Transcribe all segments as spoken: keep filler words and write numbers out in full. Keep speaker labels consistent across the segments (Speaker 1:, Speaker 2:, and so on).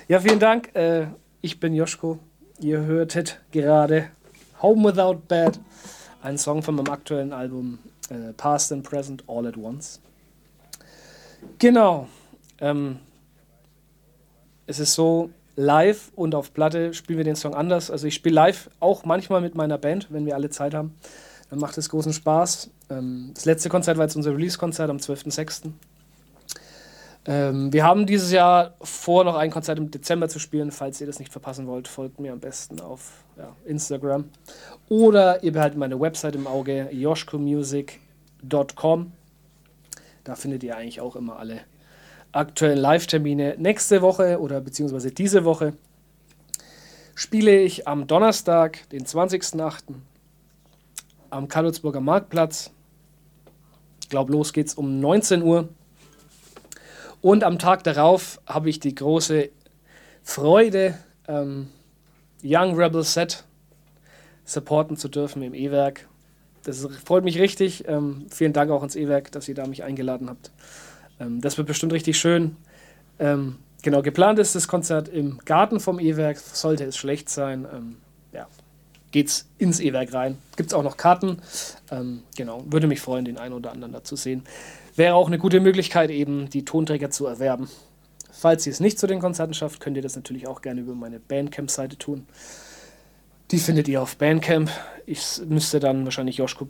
Speaker 1: Ja, vielen Dank. Äh, ich bin Joschko. Ihr hörtet gerade Home Without Bad, ein Song von meinem aktuellen Album äh, Past and Present All at Once. Genau. Ähm, es ist so, live und auf Platte spielen wir den Song anders. Also ich spiele live auch manchmal mit meiner Band, wenn wir alle Zeit haben. Dann macht es großen Spaß. Ähm, das letzte Konzert war jetzt unser Release-Konzert am zwölften sechsten Ähm, wir haben dieses Jahr vor, noch ein Konzert im Dezember zu spielen. Falls ihr das nicht verpassen wollt, folgt mir am besten auf ja, Instagram. Oder ihr behaltet meine Website im Auge, joschko music punkt com. Da findet ihr eigentlich auch immer alle aktuellen Live-Termine. Nächste Woche oder beziehungsweise diese Woche spiele ich am Donnerstag, den zwanzigsten achten am Karlsburger Marktplatz. Ich glaube, los geht's um neunzehn Uhr. Und am Tag darauf habe ich die große Freude, ähm, Young Rebel Set supporten zu dürfen im E-Werk. Das freut mich richtig. Ähm, vielen Dank auch ans E-Werk, dass ihr da mich eingeladen habt. Ähm, das wird bestimmt richtig schön. Ähm, genau, geplant ist das Konzert im Garten vom E-Werk. Sollte es schlecht sein, ähm, ja, geht's ins E-Werk rein. Gibt es auch noch Karten. Ähm, genau, würde mich freuen, den einen oder anderen da zu sehen. Wäre auch eine gute Möglichkeit, eben die Tonträger zu erwerben. Falls ihr es nicht zu den Konzerten schafft, könnt ihr das natürlich auch gerne über meine Bandcamp-Seite tun. Die findet ihr auf Bandcamp. Ich müsste dann wahrscheinlich joschko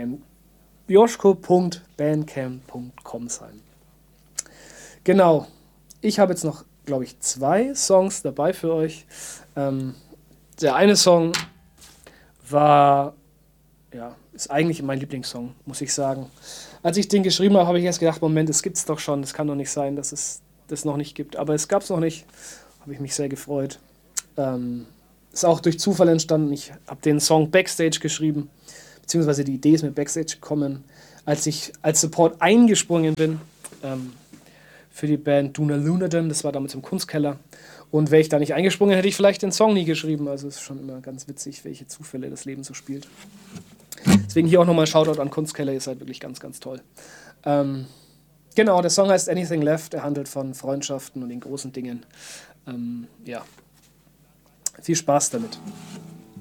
Speaker 1: punkt bandcamp punkt com sein. Genau. Ich habe jetzt noch, glaube ich, zwei Songs dabei für euch. Ähm, der eine Song war, ja, ist eigentlich mein Lieblingssong, muss ich sagen. Als ich den geschrieben habe, habe ich erst gedacht, Moment, es gibt es doch schon. Es kann doch nicht sein, dass es das noch nicht gibt. Aber es gab es noch nicht. Habe ich mich sehr gefreut. Ähm, ist auch durch Zufall entstanden. Ich habe den Song Backstage geschrieben, beziehungsweise die Idee ist mit Backstage gekommen, als ich als Support eingesprungen bin ähm, für die Band Duna Lunadon. Das war damals im Kunstkeller. Und wäre ich da nicht eingesprungen, hätte ich vielleicht den Song nie geschrieben. Also es ist schon immer ganz witzig, welche Zufälle das Leben so spielt. Deswegen hier auch nochmal Shoutout an Kunstkeller, ihr seid wirklich ganz, ganz toll. Ähm, genau, der Song heißt Anything Left, er handelt von Freundschaften und den großen Dingen. Ähm, ja, viel Spaß damit.